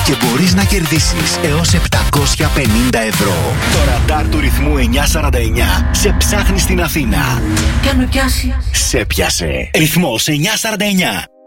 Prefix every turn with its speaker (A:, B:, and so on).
A: και μπορείς να κερδίσεις έως 750 ευρώ. Το ραντάρ του ρυθμού 949 σε ψάχνει στην Αθήνα.
B: Και αν με πιάσει.
A: Σε πιάσε. Ρυθμός 949.